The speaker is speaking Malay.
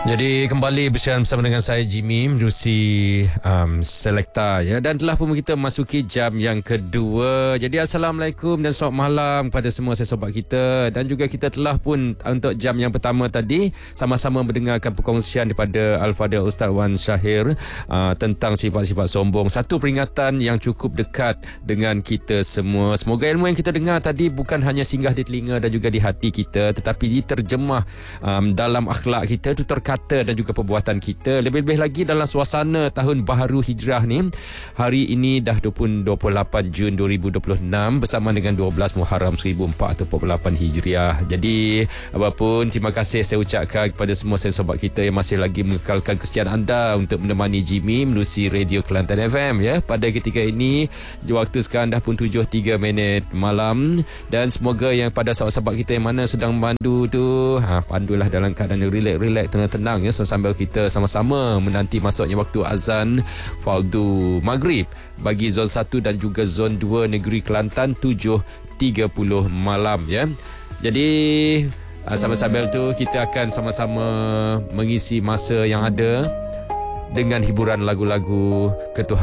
Jadi kembali bersama dengan saya Jimmy menerusi Selekta ya, dan telah pun kita masuki jam yang kedua. Jadi Assalamualaikum dan selamat malam kepada semua sobat kita, dan juga kita telah pun untuk jam yang pertama tadi sama-sama mendengarkan perkongsian daripada Al-Fadhil Ustaz Wan Syahir tentang sifat-sifat sombong. Satu peringatan yang cukup dekat dengan kita semua. Semoga ilmu yang kita dengar tadi bukan hanya singgah di telinga dan juga di hati kita, tetapi diterjemah dalam akhlak kita, tutur kata dan juga perbuatan kita. Lebih-lebih lagi dalam suasana tahun baharu hijrah ni. Hari ini dah 28 Jun 2026 bersama dengan 12 Muharram 1448 Hijriah. Jadi apapun, terima kasih saya ucapkan kepada semua sobat kita yang masih lagi mengekalkan kesetiaan anda untuk menemani Jimmy menerusi Radio Kelantan FM ya. Pada ketika ini waktu sekarang dah pun 7.03 malam, dan semoga yang pada sahabat-sahabat kita yang mana sedang memandu tu pandulah dalam keadaan relax, tenang ya, sambil kita sama-sama menanti masuknya waktu azan fardu maghrib bagi zon 1 dan juga zon 2 negeri Kelantan 7.30 malam ya. Jadi sambil-sambil tu kita akan sama-sama mengisi masa yang ada dengan hiburan lagu-lagu ketuhanan